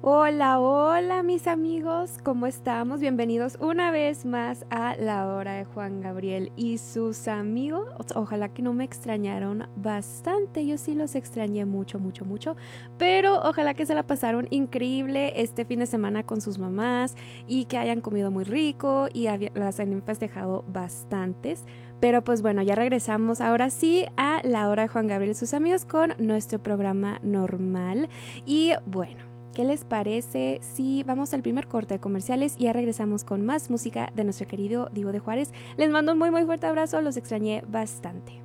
Hola, hola mis amigos, ¿cómo estamos? Bienvenidos una vez más a La Hora de Juan Gabriel y sus amigos. Ojalá que no me extrañaron bastante, yo sí los extrañé mucho, pero ojalá que se la pasaron increíble este fin de semana con sus mamás y que hayan comido muy rico y las han festejado bastantes. Pero pues bueno, ya regresamos ahora sí a La Hora de Juan Gabriel y sus amigos con nuestro programa normal. Y bueno, ¿qué les parece si vamos al primer corte de comerciales y ya regresamos con más música de nuestro querido Divo de Juárez? Les mando un muy fuerte abrazo, los extrañé bastante.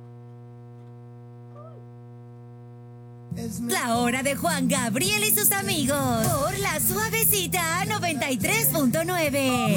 La Hora de Juan Gabriel y sus amigos por La Suavecita 93.9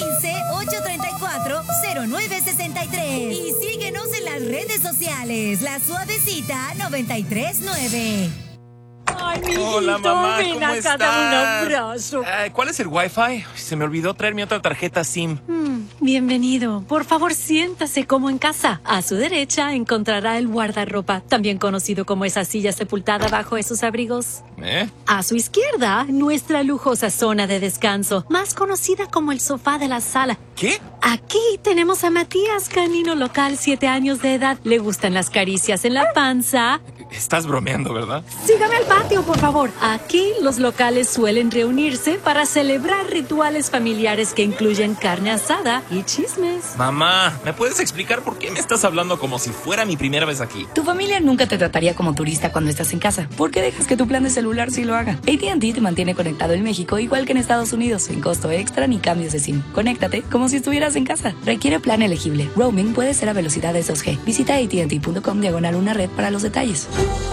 915-834-0963 y síguenos en las redes sociales La Suavecita 93.9. Ay, mi Hola, mamá, ven ¿cómo acá, estás? dame un abrazo. ¿Cuál es el Wi-Fi? Se me olvidó traer mi otra tarjeta SIM. Bienvenido. Por favor, siéntase como en casa. A su derecha encontrará el guardarropa, también conocido como esa silla sepultada bajo esos abrigos. A su izquierda, nuestra lujosa zona de descanso, más conocida como el sofá de la sala. ¿Qué? Aquí tenemos a Matías, canino local, 7 años de edad. Le gustan las caricias en la panza. Estás bromeando, ¿verdad? Sígame al patio, por favor. Aquí los locales suelen reunirse para celebrar rituales familiares que incluyen carne asada y chismes. Mamá, ¿me puedes explicar por qué me estás hablando como si fuera mi primera vez aquí? Tu familia nunca te trataría como turista cuando estás en casa. ¿Por qué dejas que tu plan de celular sí lo haga? AT&T te mantiene conectado en México igual que en Estados Unidos, sin costo extra ni cambios de SIM. Conéctate como si estuvieras en casa. Requiere plan elegible. Roaming puede ser a velocidades 2G. Visita AT&T.com/una red para los detalles.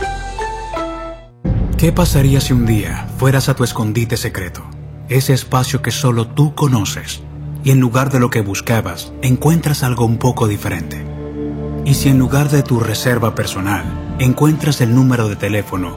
¿Qué pasaría si un día fueras a tu escondite secreto? Ese espacio que solo tú conoces. Y en lugar de lo que buscabas, encuentras algo un poco diferente. Y si en lugar de tu reserva personal, encuentras el número de teléfono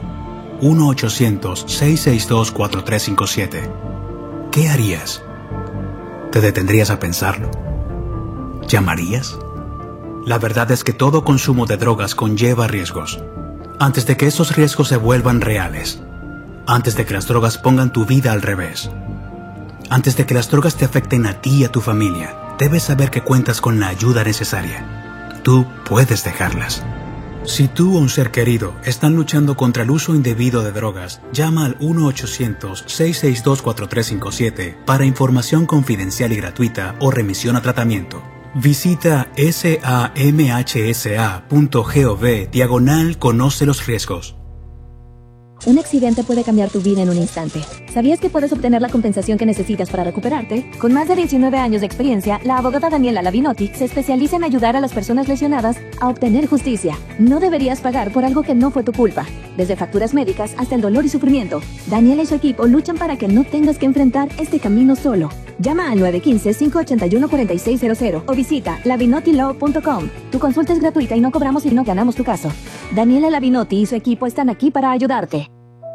1-800-662-4357, ¿qué harías? ¿Te detendrías a pensarlo? ¿Llamarías? La verdad es que todo consumo de drogas conlleva riesgos. Antes de que esos riesgos se vuelvan reales, antes de que las drogas pongan tu vida al revés, antes de que las drogas te afecten a ti y a tu familia, debes saber que cuentas con la ayuda necesaria. Tú puedes dejarlas. Si tú o un ser querido están luchando contra el uso indebido de drogas, llama al 1-800-662-4357 para información confidencial y gratuita o remisión a tratamiento. Visita samhsa.gov/conoce los riesgos. Un accidente puede cambiar tu vida en un instante. ¿Sabías que puedes obtener la compensación que necesitas para recuperarte? Con más de 19 años de experiencia, la abogada Daniela Lavinotti se especializa en ayudar a las personas lesionadas a obtener justicia. No deberías pagar por algo que no fue tu culpa. Desde facturas médicas hasta el dolor y sufrimiento, Daniela y su equipo luchan para que no tengas que enfrentar este camino solo. Llama al 915-581-4600 o visita lavinottilaw.com. Tu consulta es gratuita y no cobramos si no ganamos tu caso. Daniela Lavinotti y su equipo están aquí para ayudarte.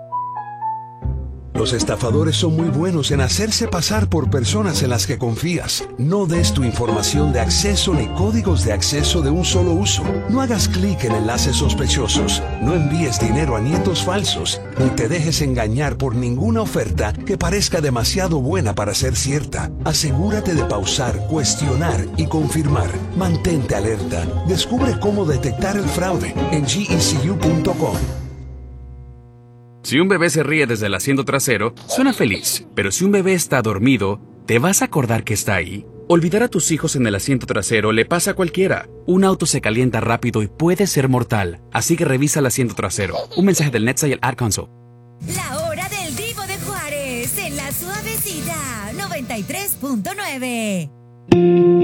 Los estafadores son muy buenos en hacerse pasar por personas en las que confías. No des tu información de acceso ni códigos de acceso de un solo uso. No hagas clic en enlaces sospechosos. No envíes dinero a nietos falsos. Ni te dejes engañar por ninguna oferta que parezca demasiado buena para ser cierta. Asegúrate de pausar, cuestionar y confirmar. Mantente alerta. Descubre cómo detectar el fraude en gecu.com. Si un bebé se ríe desde el asiento trasero, suena feliz. Pero si un bebé está dormido, ¿te vas a acordar que está ahí? Olvidar a tus hijos en el asiento trasero le pasa a cualquiera. Un auto se calienta rápido y puede ser mortal. Así que revisa el asiento trasero. Un mensaje del NHTSA y el Ad Council. La Hora del Divo de Juárez en La Suavecita 93.9.